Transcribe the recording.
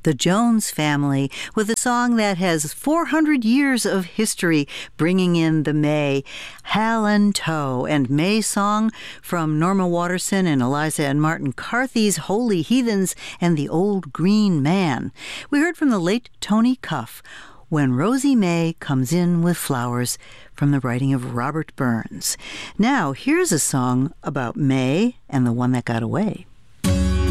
the Jones Family, with a song that has 400 years of history, bringing in the May. Hal and Toe and May song from Norma Waterson and Eliza and Martin Carthy's Holy Heathens and the Old Green Man. We heard from the late Tony Cuff, When Rosie May Comes In With Flowers, from the writing of Robert Burns. Now, here's a song about May and the One That Got Away.